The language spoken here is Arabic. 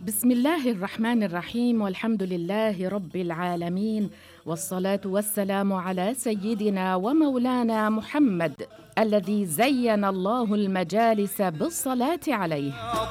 بسم الله الرحمن الرحيم، والحمد لله رب العالمين، والصلاة والسلام على سيدنا ومولانا محمد الذي زين الله المجالس بالصلاة عليه.